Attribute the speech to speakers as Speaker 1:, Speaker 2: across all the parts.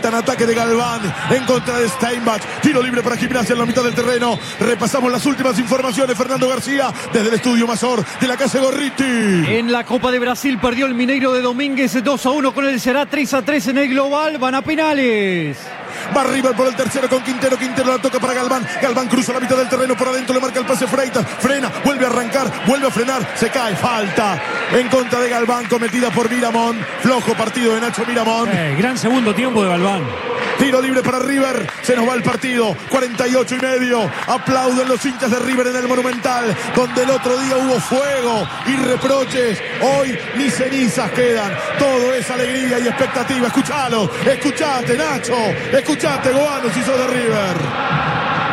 Speaker 1: vuelta en ataque de Galván en contra de Steinbach. Tiro libre para Gimnasia en la mitad del terreno. Repasamos las últimas informaciones. Fernando García desde el estudio Mazor de la casa Gorriti.
Speaker 2: En la Copa de Brasil perdió el Mineiro de Domínguez 2-1 con el Ceará, 3-3 en el global. Van a penales.
Speaker 1: Va River por el tercero con Quintero. Quintero la toca para Galván. Galván cruza la mitad del terreno por adentro. Le marca el pase Freitas. Frena, vuelve a arrancar, vuelve a frenar. Se cae. Falta en contra de Galván cometida por Miramón. Flojo partido de Nacho Miramón.
Speaker 3: Gran segundo tiempo de Galván.
Speaker 1: Tiro libre para River. Se nos va el partido. 48,5. Aplauden los hinchas de River en el Monumental, donde el otro día hubo fuego y reproches. Hoy ni cenizas quedan. Todo es alegría y expectativa. Escuchalo. Escuchate, Nacho. Escuchate, Goano, si sos de River.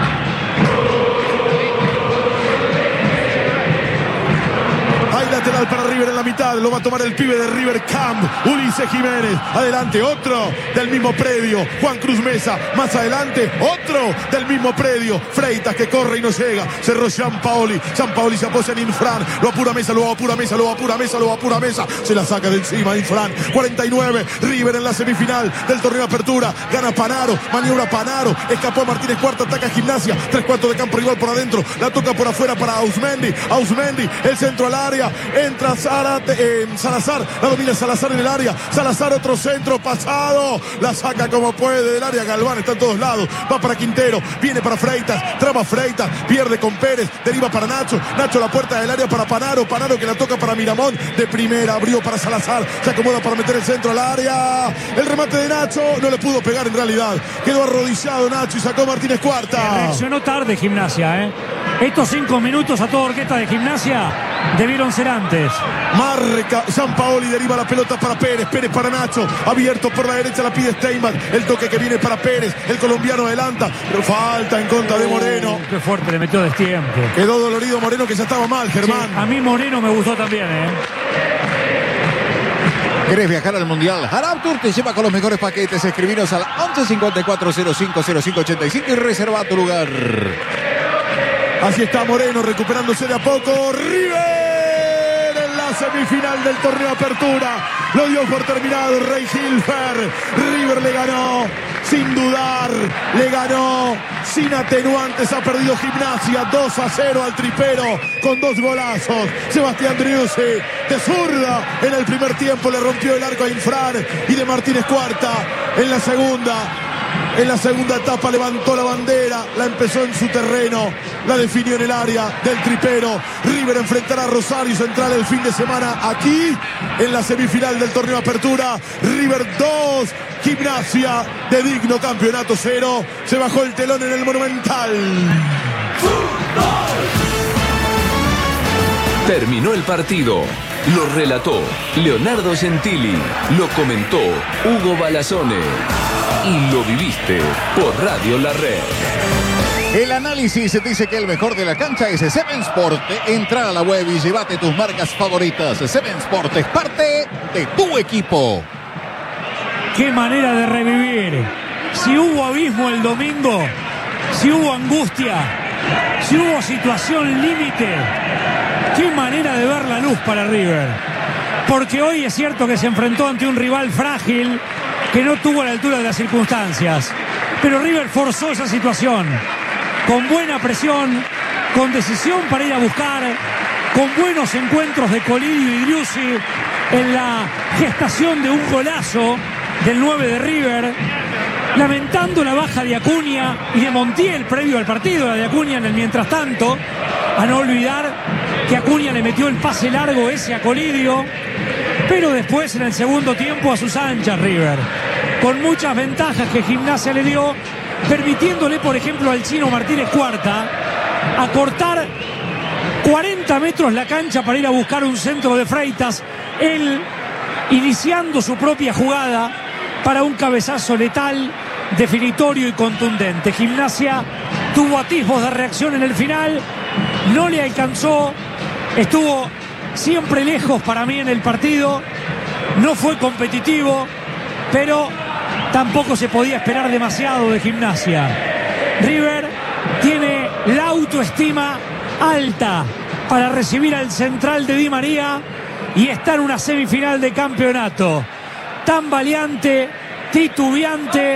Speaker 1: Hay lateral para River en la mitad. Lo va a tomar el pibe de River Camp, Ulises Jiménez. Adelante otro del mismo predio, Juan Cruz Mesa. Más adelante otro del mismo predio, Freitas, que corre y no llega. Cerró Gianpaoli. Gianpaoli se apoya en Infran. Lo apura Mesa, lo apura Mesa, lo apura Mesa, lo apura Mesa. Se la saca de encima Infran. 49. River en la semifinal del torneo Apertura. Gana Panaro. Maniobra Panaro. Escapó Martínez Cuarta. Ataca Gimnasia. 3/4 de campo rival por adentro. La toca por afuera para Ausmendi. Ausmendi. El centro al área. Entra Salazar. La domina Salazar en el área. Salazar, otro centro pasado. La saca como puede del área. Galván está en todos lados. Va para Quintero. Viene para Freitas. Traba Freitas. Pierde con Pérez. Deriva para Nacho. Nacho a la puerta del área para Panaro. Panaro que la toca para Miramón. De primera abrió para Salazar. Se acomoda para meter el centro al área. El remate de Nacho. No le pudo pegar en realidad. Quedó arrodillado Nacho y sacó Martínez Cuarta.
Speaker 3: Reaccionó tarde Gimnasia, Estos 5 minutos a toda orquesta de Gimnasia debieron ser antes.
Speaker 1: Marca Gianpaoli, deriva la pelota para Pérez. Pérez para Nacho. Abierto por la derecha, la pide Steinbach. El toque que viene para Pérez. El colombiano adelanta. Pero falta en contra de Moreno.
Speaker 3: Qué fuerte le metió destiempo.
Speaker 1: Quedó dolorido Moreno, que ya estaba mal, Germán.
Speaker 3: Sí, a mí Moreno me gustó también,
Speaker 4: ¿Querés viajar al Mundial? Harab Tour te lleva con los mejores paquetes. Escribinos al 11 54 05 05 85 y reserva tu lugar.
Speaker 1: Así está Moreno recuperándose de a poco. River en la semifinal del torneo Apertura. Lo dio por terminado Rey Hilfer. River le ganó sin dudar. Le ganó sin atenuantes. Ha perdido Gimnasia 2-0 al tripero con 2 golazos. Sebastián Driussi de zurda en el primer tiempo le rompió el arco a Infran, y de Martínez Cuarta en la segunda. En la segunda etapa levantó la bandera, la empezó en su terreno, la definió en el área del tripero. River enfrentará a Rosario Central el fin de semana aquí en la semifinal del torneo Apertura. River 2, Gimnasia de digno campeonato 0. Se bajó el telón en el Monumental.
Speaker 5: Terminó el partido. Lo relató Leonardo Gentili. Lo comentó Hugo Balazone. Y lo viviste por Radio La Red.
Speaker 4: El análisis dice que el mejor de la cancha es Seven Sport. Entra a la web y llévate tus marcas favoritas. Seven Sport es parte de tu equipo.
Speaker 3: Qué manera de revivir. Si hubo abismo el domingo, si hubo angustia, si hubo situación límite, qué manera de ver la luz para River. Porque hoy es cierto que se enfrentó ante un rival frágil que no tuvo la altura de las circunstancias. Pero River forzó esa situación. Con buena presión, con decisión para ir a buscar, con buenos encuentros de Colidio y Driussi en la gestación de un golazo del 9 de River, lamentando la baja de Acuña y de Montiel previo al partido, la de Acuña en el mientras tanto, a no olvidar que Acuña le metió el pase largo ese a Colidio, pero después en el segundo tiempo a sus anchas River, con muchas ventajas que Gimnasia le dio, permitiéndole por ejemplo al chino Martínez Cuarta acortar 40 metros la cancha para ir a buscar un centro de Freitas, él iniciando su propia jugada para un cabezazo letal, definitorio y contundente. Gimnasia tuvo atisbos de reacción en el final, no le alcanzó, estuvo siempre lejos para mí en el partido, no fue competitivo, pero tampoco se podía esperar demasiado de Gimnasia. River tiene la autoestima alta para recibir al central de Di María y está en una semifinal de campeonato. Tambaleante, titubeante,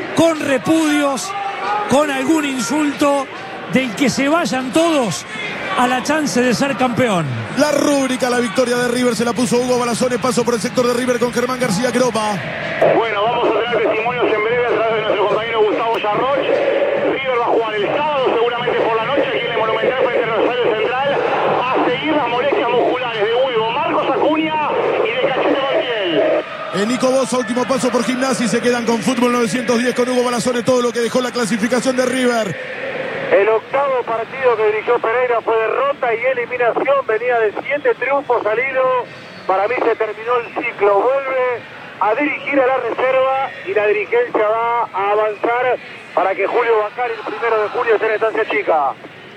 Speaker 3: con repudios, con algún insulto, del que se vayan todos a la chance de ser campeón.
Speaker 1: La rúbrica, la victoria de River se la puso Hugo Balazone. Paso por el sector de River con Germán García Groba.
Speaker 6: Bueno, vamos a tener testimonios en breve a través de nuestro compañero Gustavo Yarroch. River va a jugar el sábado, seguramente por la noche, aquí en el Monumental frente a Rosario Central, a seguir las molestias musculares de Hugo, Marcos Acuña y de Cachete Montiel.
Speaker 1: Nico Bosa, último paso por Gimnasia y se quedan con Fútbol 910 con Hugo Balazone. Todo lo que dejó la clasificación de River.
Speaker 7: El octavo partido que dirigió Pereira fue derrota y eliminación. Venía de 7 triunfos salidos. Para mí se terminó el ciclo. Vuelve a dirigir a la reserva y la dirigencia va a avanzar para que Julio Bacari el 1 de julio esté en Estancia Chica.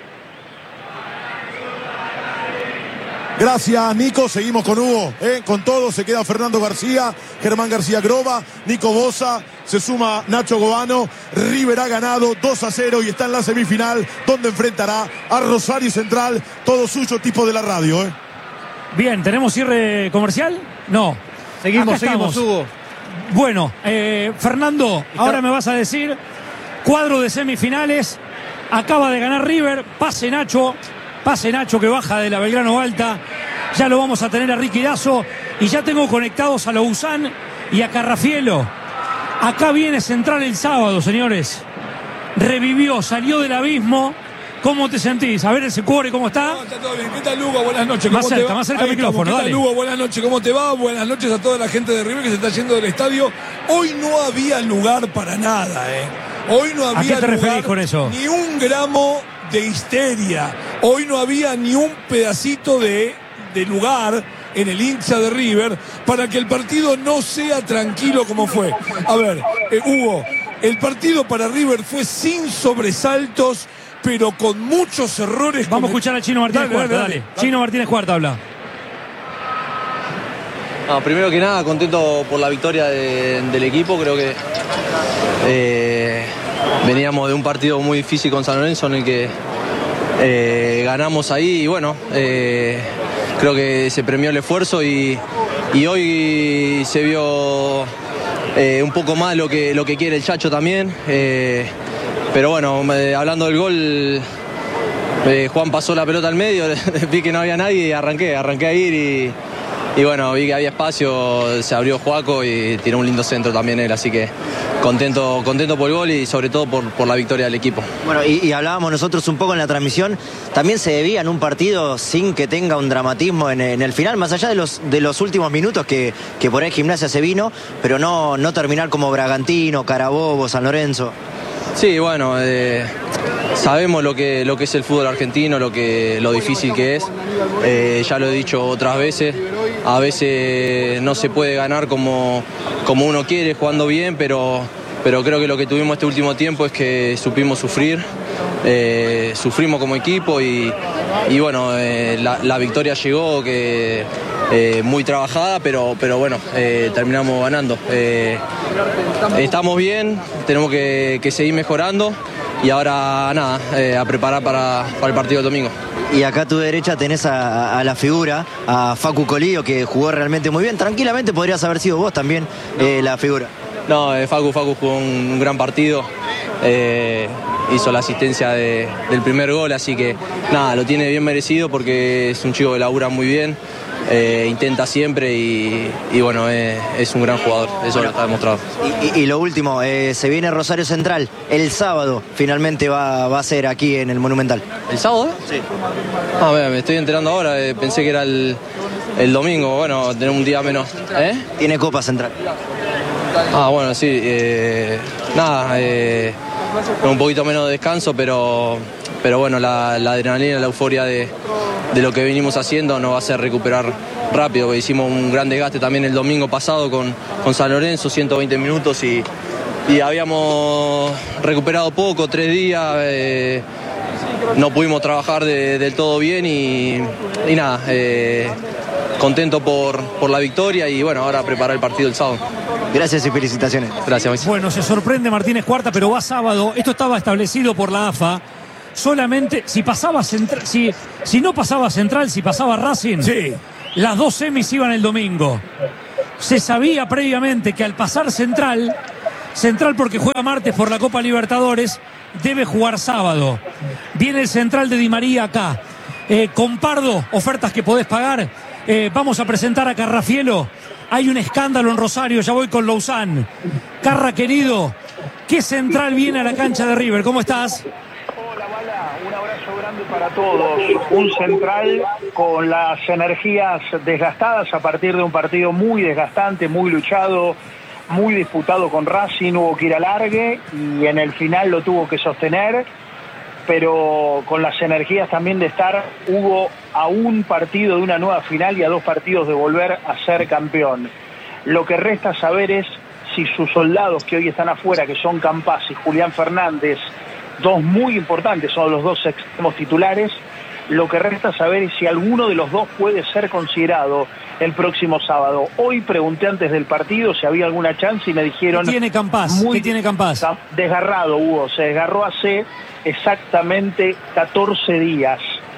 Speaker 1: Gracias, Nico. Seguimos con Hugo, con todo. Se queda Fernando García, Germán García Groba, Nico Bosa, se suma Nacho Gobano. River ha ganado 2-0 y está en la semifinal, donde enfrentará a Rosario Central. Todo suyo, tipo de la radio.
Speaker 3: Bien, ¿tenemos cierre comercial? No.
Speaker 2: Seguimos, Hugo.
Speaker 3: Bueno, Fernando, ahora me vas a decir, cuadro de semifinales, acaba de ganar River, pase Nacho que baja de la Belgrano Alta, ya lo vamos a tener a Ricky Dazo y ya tengo conectados a Louzán y a Carrafielo. Acá viene Central el sábado, señores. Revivió, salió del abismo. ¿Cómo te sentís? A ver ese cuore, ¿cómo está?
Speaker 8: No, está todo bien. ¿Qué tal, Lugo? Buenas noches. ¿Cómo te va?
Speaker 3: Más cerca el micrófono,
Speaker 8: ¿Qué
Speaker 3: dale.
Speaker 8: tal, Lugo? Buenas noches. ¿Cómo te va? Buenas noches a toda la gente de River que se está yendo del estadio. Hoy no había lugar para nada, Hoy no había
Speaker 3: ¿A qué te
Speaker 8: lugar,
Speaker 3: referís con eso?
Speaker 8: Ni un gramo de histeria. Hoy no había ni un pedacito de lugar en el hincha de River para que el partido no sea tranquilo como fue. A ver, Hugo, el partido para River fue sin sobresaltos, pero con muchos errores.
Speaker 3: Vamos a escuchar a Chino Martínez Cuarta, dale. Chino Martínez Cuarta habla.
Speaker 9: No, primero que nada, contento por la victoria del equipo. Creo que veníamos de un partido muy difícil con San Lorenzo en el que ganamos ahí y bueno, creo que se premió el esfuerzo y hoy se vio un poco más lo que quiere el Chacho también. Pero bueno, hablando del gol, Juan pasó la pelota al medio, vi que no había nadie y arranqué a ir y bueno, vi que había espacio, se abrió Juaco y tiró un lindo centro también él, así que contento por el gol y sobre todo por la victoria del equipo.
Speaker 10: Bueno, y hablábamos nosotros un poco en la transmisión, también se debía en un partido sin que tenga un dramatismo en el final, más allá de los últimos minutos que por ahí Gimnasia se vino, pero no terminar como Bragantino, Carabobo, San Lorenzo.
Speaker 9: Sí, bueno, sabemos lo que es el fútbol argentino, lo difícil que es. Ya lo he dicho otras veces, a veces no se puede ganar como uno quiere, jugando bien, pero creo que lo que tuvimos este último tiempo es que supimos sufrir, sufrimos como equipo y bueno, la victoria llegó, que muy trabajada, pero bueno, terminamos ganando. Estamos bien, tenemos que seguir mejorando y ahora nada, a preparar para el partido del domingo.
Speaker 10: Y acá a tu derecha tenés a la figura, a Facu Colío, que jugó realmente muy bien. Tranquilamente podrías haber sido vos también la figura.
Speaker 9: No, Facu jugó un gran partido, hizo la asistencia del primer gol, así que nada, lo tiene bien merecido porque es un chico que labura muy bien, intenta siempre y bueno, es un gran jugador, eso lo está demostrado.
Speaker 10: Y lo último, se viene Rosario Central, el sábado finalmente va a ser aquí en el Monumental.
Speaker 9: ¿El sábado?
Speaker 10: Sí.
Speaker 9: Me estoy enterando ahora, pensé que era el domingo, bueno, tener un día menos.
Speaker 10: Tiene Copa Central.
Speaker 9: Bueno, sí, nada, un poquito menos de descanso, pero bueno, la adrenalina, la euforia de lo que venimos haciendo nos va a hacer recuperar rápido, porque hicimos un gran desgaste también el domingo pasado con San Lorenzo, 120 minutos y habíamos recuperado poco, 3 días, no pudimos trabajar del todo bien y nada, contento por la victoria y bueno, ahora preparar el partido el sábado.
Speaker 10: Gracias y felicitaciones.
Speaker 9: Gracias, Maxi.
Speaker 3: Bueno, se sorprende Martínez Cuarta, pero va sábado. Esto estaba establecido por la AFA. Solamente si pasaba Central, si no pasaba Central, si pasaba Racing,
Speaker 8: Sí.
Speaker 3: Las dos semis iban el domingo. Se sabía previamente que al pasar Central Central porque juega martes por la Copa Libertadores, debe jugar sábado. Viene el central de Di María acá. Con Pardo, ofertas que podés pagar. Vamos a presentar a Carrafielo. Hay un escándalo en Rosario, ya voy con Louzán. Carra, querido, ¿qué central viene a la cancha de River? ¿Cómo estás?
Speaker 11: Hola, Bala, un abrazo grande para todos. Un central con las energías desgastadas a partir de un partido muy desgastante, muy luchado, muy disputado con Racing. Hubo que ir a largue y en el final lo tuvo que sostener, pero con las energías también de estar, hubo a un partido de una nueva final y a 2 partidos de volver a ser campeón. Lo que resta saber es si sus soldados que hoy están afuera, que son Campás y Julián Fernández, 2 muy importantes, son los 2 extremos titulares, lo que resta saber es si alguno de los 2 puede ser considerado el próximo sábado. Hoy pregunté antes del partido si había alguna chance y me dijeron...
Speaker 3: ¿Qué tiene Campás? ¿Qué tiene Campás?
Speaker 11: Desgarrado, Hugo, se desgarró hace exactamente 14 días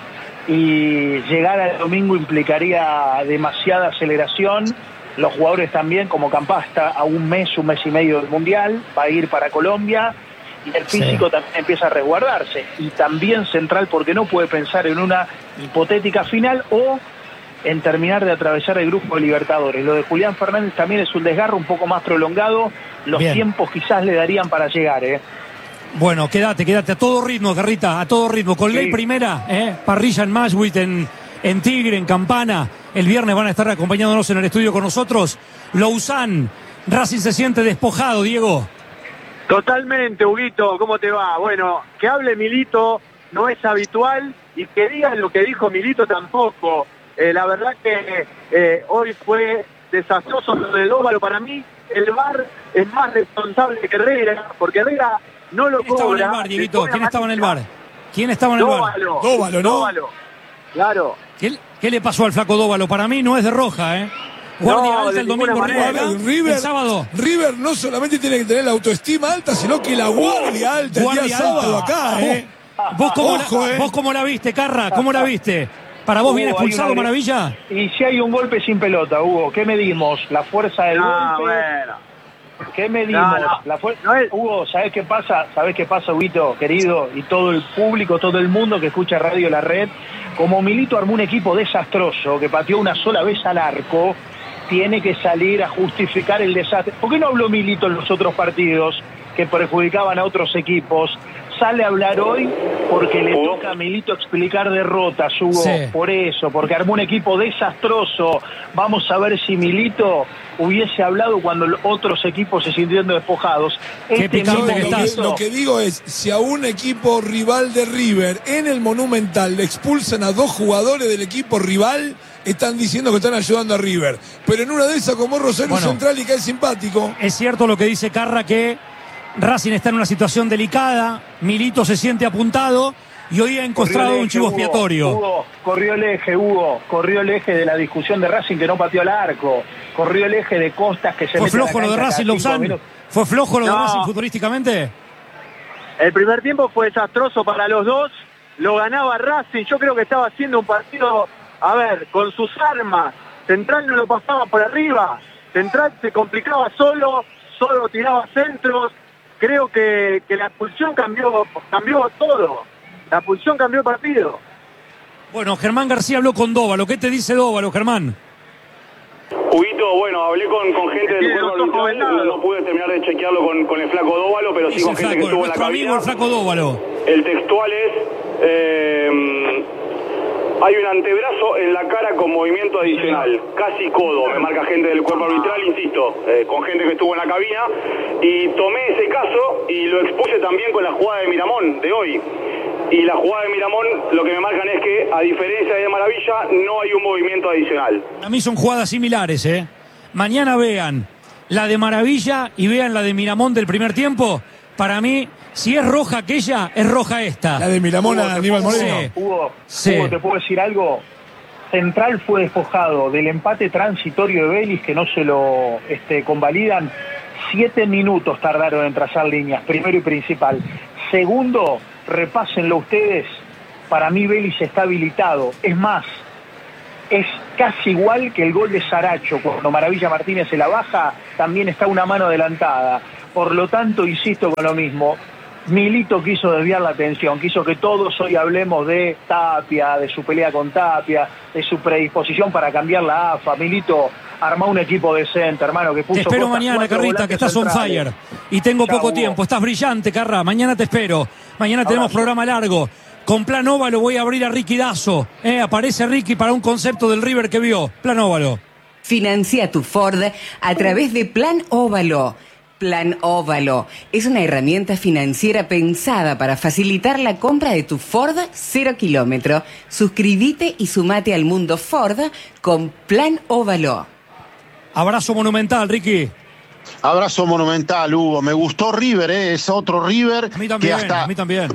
Speaker 11: y llegar al domingo implicaría demasiada aceleración. Los jugadores también, como Campás está a un mes y medio del Mundial, va a ir para Colombia y el físico también empieza a resguardarse. Y también Central, porque no puede pensar en una hipotética final o en terminar de atravesar el grupo de Libertadores. Lo de Julián Fernández también es un desgarro un poco más prolongado. Los tiempos quizás le darían para llegar,
Speaker 3: Bueno, quédate a todo ritmo, Garrita, a todo ritmo. Con Ley primera, parrilla en Mashwit, en Tigre, en Campana. El viernes van a estar acompañándonos en el estudio con nosotros. Louzán, Racing se siente despojado, Diego.
Speaker 12: Totalmente, Huguito, ¿cómo te va? Bueno, que hable Milito no es habitual y que diga lo que dijo Milito tampoco. La verdad que hoy fue desastroso lo del óvalo. Para mí, el VAR es más responsable que Herrera, porque Herrera no lo cobra.
Speaker 3: ¿Quién estaba en el VAR, Dieguito? ¿Quién estaba en el VAR? ¿Quién estaba en el VAR?
Speaker 8: Dóvalo, ¿no?
Speaker 12: Dóvalo, claro.
Speaker 3: ¿Qué le pasó al flaco Dóvalo? Para mí no es de roja, Guardia alta el domingo,
Speaker 8: River,
Speaker 3: el sábado.
Speaker 8: River no solamente tiene que tener la autoestima alta, sino que la guardia alta el día sábado acá,
Speaker 3: ¿Vos cómo la viste, Carra? ¿Cómo la viste? ¿Para vos viene expulsado Maravilla?
Speaker 11: Y si hay un golpe sin pelota, Hugo, ¿qué medimos? ¿La fuerza del golpe?
Speaker 12: Bueno.
Speaker 11: ¿Qué medimos? Hugo, ¿sabés qué pasa? Huguito, querido? Y todo el público, todo el mundo que escucha Radio La Red, como Milito armó un equipo desastroso, que pateó una sola vez al arco, tiene que salir a justificar el desastre. ¿Por qué no habló Milito en los otros partidos que perjudicaban a otros equipos? Sale a hablar hoy porque le toca a Milito explicar derrotas, Hugo. Sí. Por eso, porque armó un equipo desastroso. Vamos a ver si Milito hubiese hablado cuando otros equipos se sintieron despojados.
Speaker 8: Lo que digo es, si a un equipo rival de River en el Monumental le expulsan a 2 jugadores del equipo rival, están diciendo que están ayudando a River. Pero en una de esas, como Rosario Central y cae simpático.
Speaker 3: Es cierto lo que dice Carra, que Racing está en una situación delicada, Milito se siente apuntado y hoy ha encontrado un chivo expiatorio.
Speaker 11: Hugo, corrió el eje de la discusión de Racing que no pateó al arco, corrió el eje de Costas que se
Speaker 3: ¿Fue flojo lo de Racing, Louzán? ¿Fue flojo lo de Racing futbolísticamente?
Speaker 12: El primer tiempo fue desastroso para los dos, lo ganaba Racing, yo creo que estaba haciendo un partido, con sus armas. Central no lo pasaba por arriba, Central se complicaba solo tiraba centros. Creo que la expulsión cambió todo. La expulsión cambió el partido.
Speaker 3: Bueno, Germán García habló con Dóvalo. ¿Qué te dice Dóvalo, Germán?
Speaker 6: Huguito, bueno, hablé con gente del fútbol arbitral, no pude terminar de chequearlo con el flaco Dóvalo, pero sí con gente que estuvo en la cabina.
Speaker 3: Amigo, el flaco Dóvalo.
Speaker 6: El textual es... hay un antebrazo en la cara con movimiento adicional, casi codo, me marca gente del cuerpo arbitral, insisto, con gente que estuvo en la cabina, y tomé ese caso y lo expuse también con la jugada de Miramón de hoy. Y la jugada de Miramón, lo que me marcan es que, a diferencia de Maravilla, no hay un movimiento adicional.
Speaker 3: A mí son jugadas similares, Mañana vean la de Maravilla y vean la de Miramón del primer tiempo. Para mí, si es roja aquella, es roja esta.
Speaker 8: La de Miramón a Aníbal Moreno.
Speaker 11: Hugo, ¿te puedo decir algo? Central fue despojado del empate transitorio de Vélez, que no se lo convalidan. 7 minutos tardaron en trazar líneas, primero y principal. Segundo, repásenlo ustedes, para mí Vélez está habilitado. Es más, es casi igual que el gol de Saracho. Cuando Maravilla Martínez se la baja, también está una mano adelantada. Por lo tanto, insisto con lo mismo, Milito quiso desviar la atención, quiso que todos hoy hablemos de Tapia, de su pelea con Tapia, de su predisposición para cambiar la AFA. Milito armó un equipo decente, hermano, que puso...
Speaker 3: Te espero mañana, Carrita, que estás on fire. Y tengo poco tiempo. Estás brillante, Carra. Mañana te espero. Mañana tenemos programa largo. Con Plan Óvalo voy a abrir a Ricky Dazo. Aparece Ricky para un concepto del River que vio. Plan Óvalo.
Speaker 13: Financia tu Ford a través de Plan Óvalo. Plan Óvalo es una herramienta financiera pensada para facilitar la compra de tu Ford 0 kilómetro. Suscríbete y sumate al mundo Ford con Plan Óvalo.
Speaker 3: Abrazo monumental, Ricky.
Speaker 14: Abrazo monumental, Hugo. Me gustó River, es otro River.
Speaker 3: A mí también, a mí también.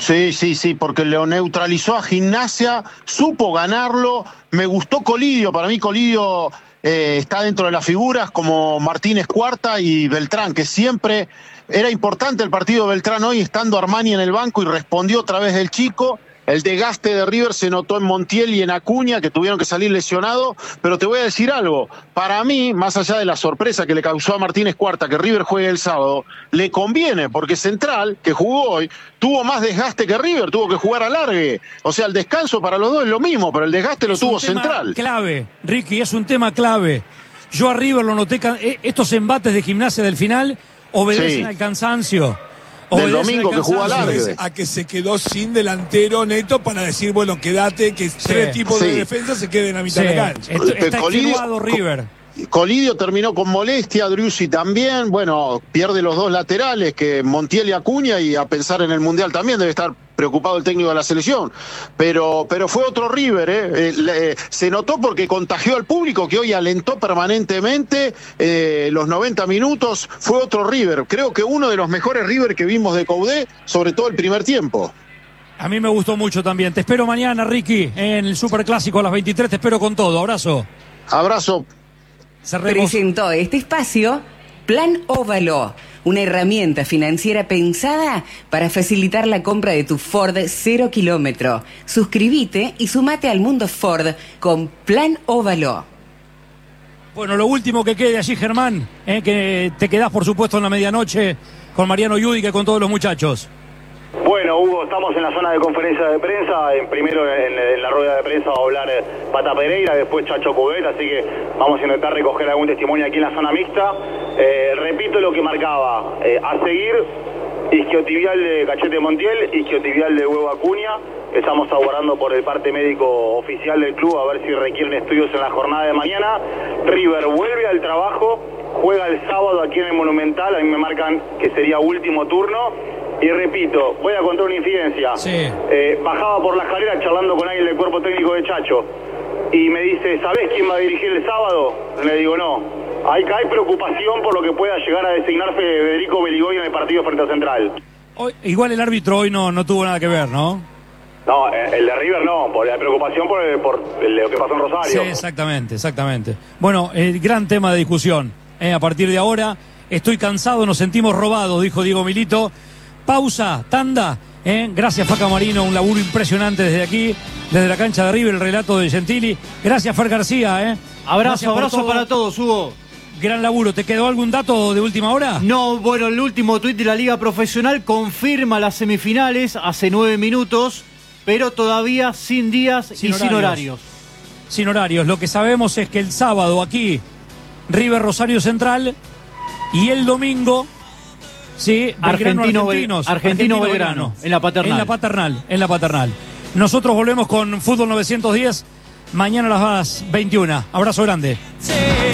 Speaker 14: Sí, porque lo neutralizó a Gimnasia, supo ganarlo. Me gustó Colidio, para mí Colidio está dentro de las figuras como Martínez Cuarta y Beltrán, que siempre era importante el partido de Beltrán hoy, estando Armani en el banco y respondió otra vez el chico. El desgaste de River se notó en Montiel y en Acuña, que tuvieron que salir lesionados, pero te voy a decir algo, para mí, más allá de la sorpresa que le causó a Martínez Cuarta que River juegue el sábado, le conviene, porque Central, que jugó hoy, tuvo más desgaste que River, tuvo que jugar a largue, o sea, el descanso para los dos es lo mismo, pero el desgaste lo tuvo Central.
Speaker 3: Clave, Ricky, es un tema clave. Yo a River lo noté, estos embates de Gimnasia del final obedecen al cansancio.
Speaker 14: Del domingo que jugó a largue.
Speaker 8: A que se quedó sin delantero neto para decir, bueno, quédate, que tres tipos de defensa se queden a mitad de la cancha.
Speaker 3: Está extenuado River.
Speaker 14: Colidio terminó con molestia, Driussi también, bueno, pierde los dos laterales, que Montiel y Acuña, y a pensar en el Mundial también debe estar preocupado el técnico de la selección, pero fue otro River, se notó porque contagió al público que hoy alentó permanentemente los 90 minutos, fue otro River, creo que uno de los mejores River que vimos de Coudet, sobre todo el primer tiempo.
Speaker 3: A mí me gustó mucho también, te espero mañana, Ricky, en el Superclásico a las 23, te espero con todo, abrazo.
Speaker 14: Abrazo.
Speaker 13: Presentó este espacio Plan Óvalo, una herramienta financiera pensada para facilitar la compra de tu Ford 0 kilómetro. Suscríbete y sumate al mundo Ford con Plan Óvalo.
Speaker 3: Bueno, lo último que quede allí, Germán, que te quedás, por supuesto, en la medianoche con Mariano Yudica y con todos los muchachos.
Speaker 6: Bueno, Hugo, estamos en la zona de conferencia de prensa. Primero en la rueda de prensa va a hablar Pata Pereira, después Chacho Coudet, así que vamos a intentar recoger algún testimonio aquí en la zona mixta. Repito lo que marcaba, a seguir, isquiotibial de Cachete Montiel, isquiotibial de Huevo Acuña. Estamos aguardando por el parte médico oficial del club a ver si requieren estudios en la jornada de mañana. River vuelve al trabajo, juega el sábado aquí en el Monumental, a mí me marcan que sería último turno. Y repito, voy a contar una infidencia. Bajaba por la escalera charlando con alguien del cuerpo técnico de Chacho y me dice, ¿sabés quién va a dirigir el sábado? Le digo, no. Hay preocupación por lo que pueda llegar a designarse Federico Beligoy en el partido frente a Central.
Speaker 3: Igual el árbitro hoy no tuvo nada que ver, ¿no?
Speaker 6: No, el de River no, por la preocupación por lo que pasó en Rosario.
Speaker 3: Sí, exactamente. Bueno, el gran tema de discusión. A partir de ahora, estoy cansado, nos sentimos robados, dijo Diego Milito. Pausa, tanda. Gracias, Faca Marino, un laburo impresionante desde aquí, desde la cancha de River, el relato de Gentili. Gracias, Fer García.
Speaker 2: Abrazo para todos, Hugo.
Speaker 3: Gran laburo. ¿Te quedó algún dato de última hora?
Speaker 2: No, bueno, el último tuit de la Liga Profesional confirma las semifinales hace 9 minutos, pero todavía sin días sin horarios.
Speaker 3: Sin horarios. Lo que sabemos es que el sábado aquí, River Rosario Central, y el domingo... Sí,
Speaker 2: Argentino Belgrano, en la Paternal.
Speaker 3: Nosotros volvemos con Fútbol 910 mañana a las 21. Abrazo grande.